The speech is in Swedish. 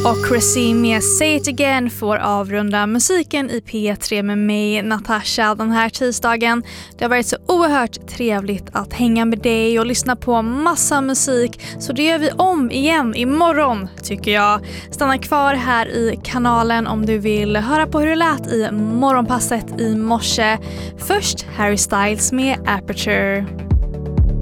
Och Chrissy med Say It Again får avrunda musiken i P3 med mig, Natasha, den här tisdagen. Det har varit så oerhört trevligt att hänga med dig och lyssna på massa musik. Så det gör vi om igen imorgon, tycker jag. Stanna kvar här i kanalen om du vill höra på hur det lät i morgonpasset i morse. Först Harry Styles med Aperture.